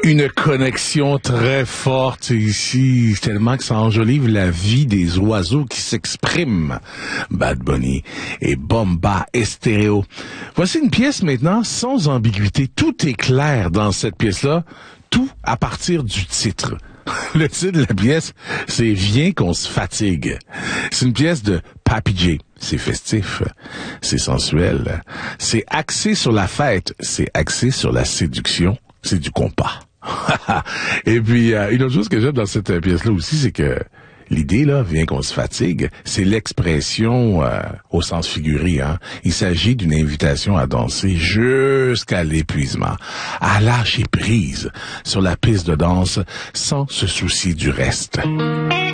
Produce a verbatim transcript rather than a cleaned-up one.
Une connexion très forte ici, tellement que ça enjolive la vie des oiseaux qui s'expriment. Bad Bunny et Bomba Estéreo. Voici une pièce maintenant sans ambiguïté. Tout est clair dans cette pièce-là, tout à partir du titre. Le titre de la pièce, c'est « Viens qu'on se fatigue ». C'est une pièce de Papi J. C'est festif, c'est sensuel, c'est axé sur la fête, c'est axé sur la séduction, c'est du compas. Et puis, euh, une autre chose que j'aime dans cette pièce-là aussi, c'est que l'idée, là, vient qu'on se fatigue, c'est l'expression euh, au sens figuré. Hein. Il s'agit d'une invitation à danser jusqu'à l'épuisement, à lâcher prise sur la piste de danse sans se soucier du reste.